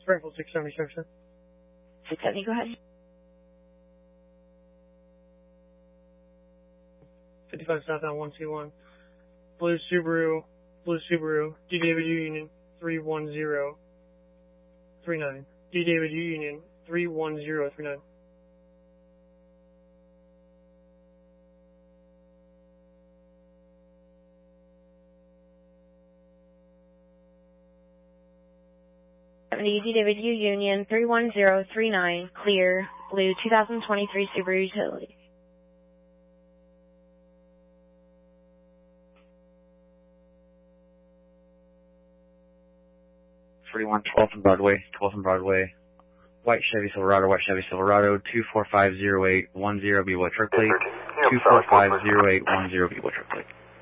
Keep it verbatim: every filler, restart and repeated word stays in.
Rifle six seventy, sir. six seventy, go ahead. fifty-five southbound one two one. Blue Subaru, Blue Subaru, D W Union three one zero three nine. D W Union three one zero three nine. seventy D W Union three one zero three nine, clear, blue two thousand twenty-three Subaru Utility. forty-one twelfth and Broadway, twelfth and Broadway, white Chevy Silverado, white Chevy Silverado, two four five zero eight one zero B Y truck plate, two four five zero eight one zero B Y truck plate.